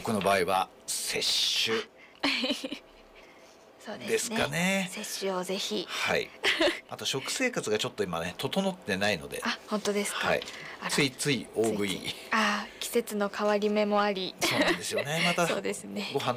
僕の場合は摂取そうですかね。 摂取をぜひ。 はい。あと食生活がちょっと今ね整ってないので、 あ、本当ですか。 はい。 あらついつい大食い。 季節の変わり目もあり。 そうなんですよね。またそうですね。 ご飯